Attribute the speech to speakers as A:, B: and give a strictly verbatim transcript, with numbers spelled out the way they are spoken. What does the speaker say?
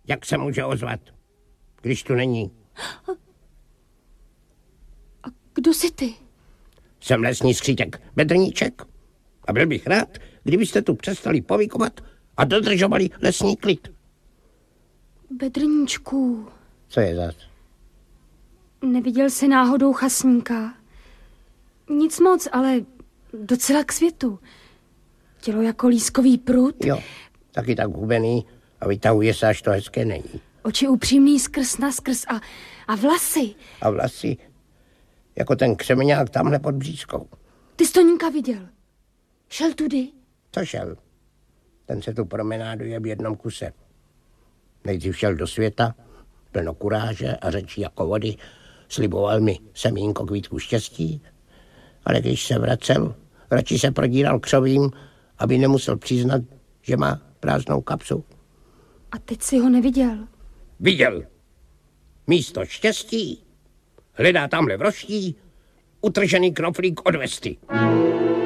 A: Jak se může ozvat, když tu není?
B: A kdo jsi ty?
A: Jsem lesní skřítek Bedrníček. A byl bych rád, kdybyste tu přestali povykovat a dodržovali lesní klid.
B: Bedrníčku.
A: Co je zas?
B: Neviděl jsi náhodou chasníka? Nic moc, ale docela k světu. Tělo jako lískový prut.
A: Jo, taky tak hubený a vytahuje se, až to hezké není.
B: Oči upřímný skrz na skrz a, a vlasy.
A: A vlasy jako ten křemeňák tamhle pod břízkou.
B: Ty jsi Toníka viděl? Šel tudy?
A: Co šel? Ten se tu promenáduje v jednom kuse. Nejdřív šel do světa, plno kuráže a řečí jako vody. Sliboval mi semínko kvítku štěstí, ale když se vracel, radši se prodíral křovím, aby nemusel přiznat, že má prázdnou kapsu.
B: A teď si ho neviděl?
A: Viděl. Místo štěstí hledá tamhle v roští utržený knoflík od vesty.